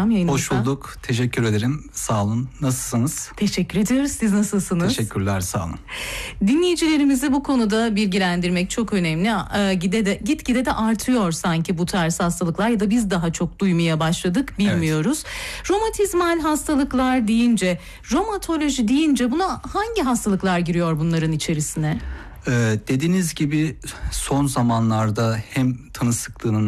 hocam yayınımıza. Hoş bulduk. Teşekkür ederim. Sağ olun. Nasılsınız? Teşekkür ediyoruz. Siz nasılsınız? Teşekkürler. Sağ olun. Dinleyicilerimizi bu konuda bilgilendirmek çok önemli. Gitgide de artıyor sanki bu tarz hastalıklar ya da biz daha çok duymaya başladık. Bilmiyoruz. Evet. Romatizmal hastalıklar deyince, romatoloji deyince buna hangi hastalıklar giriyor bunların içerisine? Dediğiniz gibi son zamanlarda hem tanı sıklığının